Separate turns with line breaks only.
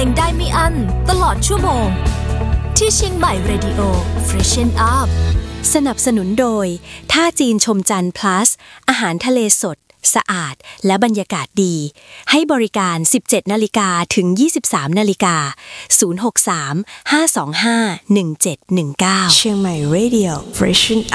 งได้ไม่อั้นตลอดชั่วโมงที่เชียงใหม่ Radio Freshen Up
สนับสนุนโดยท่าจีนชมจันทร์ plus อาหารทะเลสดสะอาดและบรรยากาศดีให้บริการ 17:00 นถึง 23:00 น063 525 1719
เชียงใหม่ Radio Freshen